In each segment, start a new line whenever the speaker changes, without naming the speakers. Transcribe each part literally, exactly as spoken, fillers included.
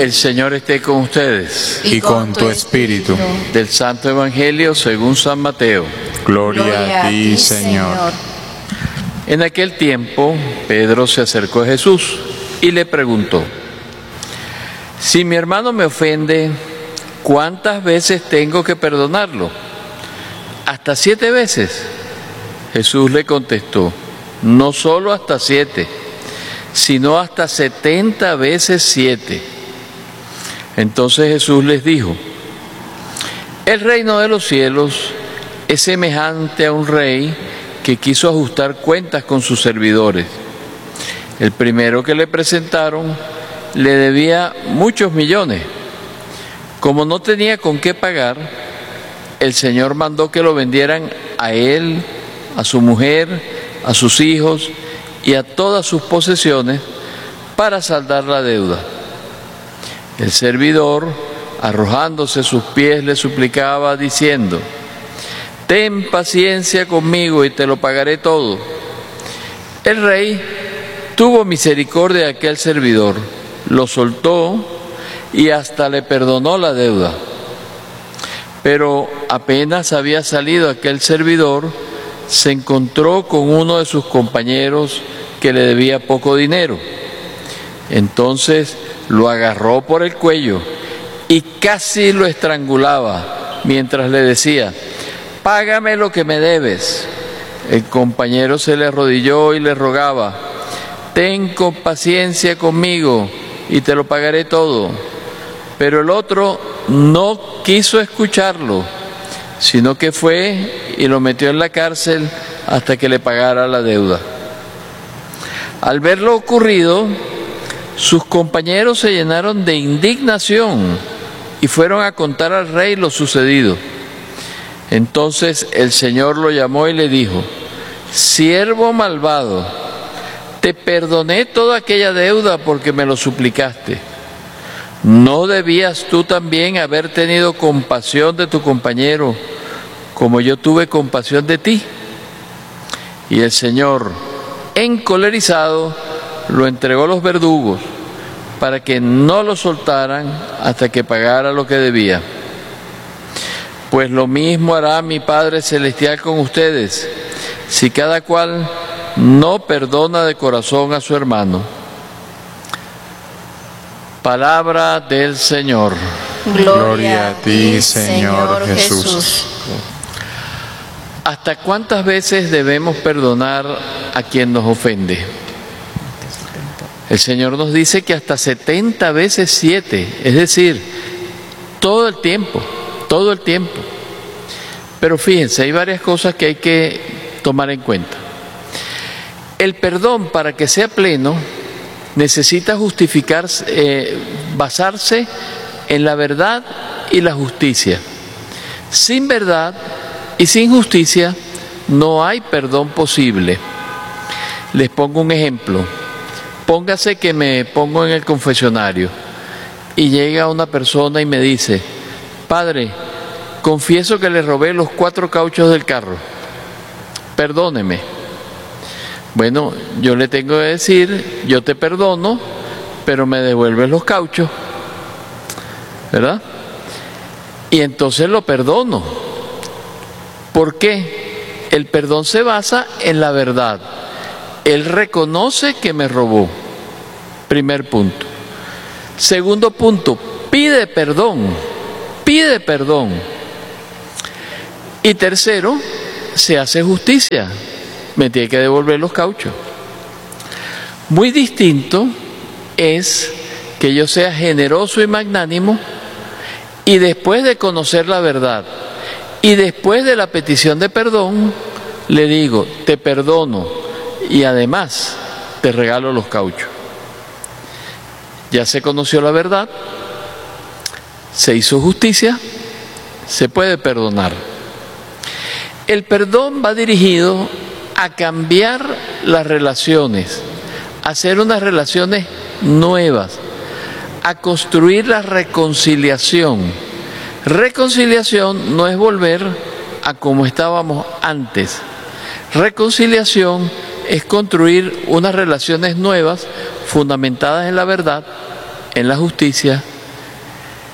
El Señor esté con ustedes.
Y con tu espíritu.
Del Santo Evangelio según San Mateo.
Gloria, Gloria a ti, Señor.
En aquel tiempo, Pedro se acercó a Jesús y le preguntó: si mi hermano me ofende, ¿cuántas veces tengo que perdonarlo? ¿Hasta siete veces? Jesús le contestó: no solo hasta siete, sino hasta setenta veces siete. Entonces Jesús les dijo: el reino de los cielos es semejante a un rey que quiso ajustar cuentas con sus servidores. El primero que le presentaron le debía muchos millones. Como no tenía con qué pagar, el Señor mandó que lo vendieran a él, a su mujer, a sus hijos y a todas sus posesiones para saldar la deuda. El servidor, arrojándose a sus pies, le suplicaba diciendo: ten paciencia conmigo y te lo pagaré todo. El rey tuvo misericordia de aquel servidor, lo soltó y hasta le perdonó la deuda. Pero apenas había salido aquel servidor, se encontró con uno de sus compañeros que le debía poco dinero. Entonces lo agarró por el cuello y casi lo estrangulaba mientras le decía: págame lo que me debes. El compañero se le arrodilló y le rogaba: ten paciencia conmigo y te lo pagaré todo. Pero el otro no quiso escucharlo, sino que fue y lo metió en la cárcel hasta que le pagara la deuda. Al ver lo ocurrido, sus compañeros se llenaron de indignación y fueron a contar al rey lo sucedido. Entonces el Señor lo llamó y le dijo: siervo malvado, te perdoné toda aquella deuda porque me lo suplicaste. ¿No debías tú también haber tenido compasión de tu compañero, como yo tuve compasión de ti? Y el Señor, encolerizado, lo entregó a los verdugos para que no lo soltaran hasta que pagara lo que debía. Pues lo mismo hará mi Padre Celestial con ustedes, si cada cual no perdona de corazón a su hermano. Palabra del Señor.
Gloria a ti, Señor Jesús.
¿Hasta cuántas veces debemos perdonar a quien nos ofende? El Señor nos dice que hasta setenta veces siete, es decir, todo el tiempo, todo el tiempo. Pero fíjense, hay varias cosas que hay que tomar en cuenta. El perdón, para que sea pleno, necesita justificarse, eh, basarse en la verdad y la justicia. Sin verdad y sin justicia no hay perdón posible. Les pongo un ejemplo. Póngase que me pongo en el confesionario y llega una persona y me dice: padre, confieso que le robé los cuatro cauchos del carro, perdóneme. Bueno, yo le tengo que decir: yo te perdono, pero me devuelves los cauchos, ¿verdad? Y entonces lo perdono. ¿Por qué? El perdón se basa en la verdad. Él reconoce que me robó. Primer punto. Segundo punto, pide perdón. Pide perdón. Y tercero, se hace justicia. Me tiene que devolver los cauchos. Muy distinto es que yo sea generoso y magnánimo y después de conocer la verdad y después de la petición de perdón, le digo: te perdono y además te regalo los cauchos. Ya se conoció la verdad, se hizo justicia, se puede perdonar. El perdón va dirigido a cambiar las relaciones, a hacer unas relaciones nuevas, a construir la reconciliación. Reconciliación no es volver a como estábamos antes. Reconciliación es construir unas relaciones nuevas fundamentadas en la verdad, en la justicia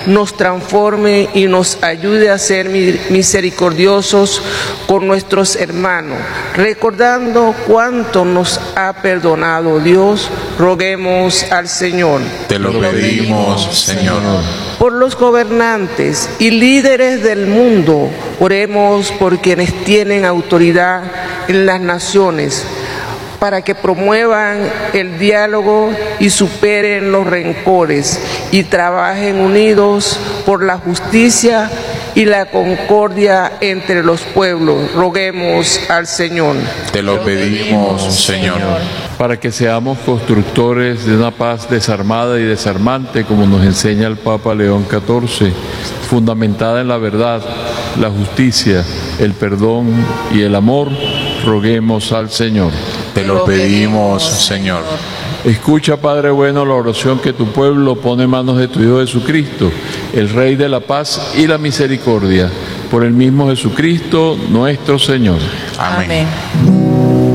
nos transforme y nos ayude a ser misericordiosos con nuestros hermanos, recordando cuánto nos ha perdonado Dios. Roguemos al Señor.
Te lo pedimos, Señor.
Por los gobernantes y líderes del mundo, oremos por quienes tienen autoridad en las naciones, para que promuevan el diálogo y superen los rencores y trabajen unidos por la justicia y la concordia entre los pueblos. Roguemos al Señor.
Te lo pedimos, Señor.
Para que seamos constructores de una paz desarmada y desarmante, como nos enseña el Papa León catorce, fundamentada en la verdad, la justicia, el perdón y el amor, roguemos al Señor.
Te lo pedimos, Señor.
Escucha, Padre bueno, la oración que tu pueblo pone en manos de tu Hijo Jesucristo, el Rey de la paz y la misericordia, por el mismo Jesucristo nuestro Señor.
Amén.
Amén.